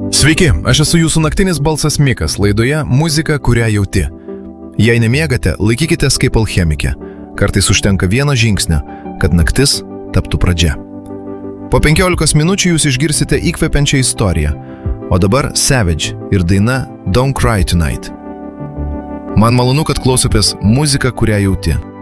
Sveiki, aš esu jūsų naktinis balsas Mikas, laidoje Muzika, kurią jauti. Jei nemiegate, laikykitės kaip alchemikė. Kartais užtenka vieno žingsnio, kad naktis taptų pradžia. Po 15 minučių jūs išgirsite įkvepiančią istoriją. O dabar Savage ir daina Don't Cry Tonight. Man malonu, kad klausotės Muzika, kurią jauti.